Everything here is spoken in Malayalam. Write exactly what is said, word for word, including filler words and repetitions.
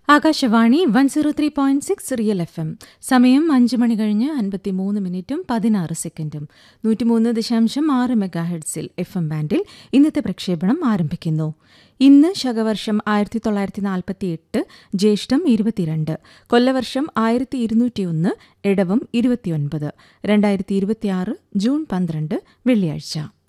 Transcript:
Akashvani one zero three point six real F M. സമയം അഞ്ച് മണി കഴിഞ്ഞ് അൻപത്തിമൂന്ന് മിനിറ്റും പതിനാറ് സെക്കൻഡും. നൂറ്റിമൂന്ന് ദശാംശം ആറ് മെഗാ ഹെഡ്സിൽ എഫ് എം ബാൻഡിൽ ഇന്നത്തെ പ്രക്ഷേപണം ആരംഭിക്കുന്നു. ഇന്ന് ശകവർഷം ആയിരത്തി തൊള്ളായിരത്തി നാൽപ്പത്തി എട്ട് ജ്യേഷ്ഠം ഇരുപത്തിരണ്ട്, കൊല്ലവർഷം ആയിരത്തി ഇരുന്നൂറ്റിയൊന്ന്, ഇടവം ഇരുപത്തിയൊൻപത്, രണ്ടായിരത്തി ഇരുപത്തിയാറ് ജൂൺ പന്ത്രണ്ട് വെള്ളിയാഴ്ച.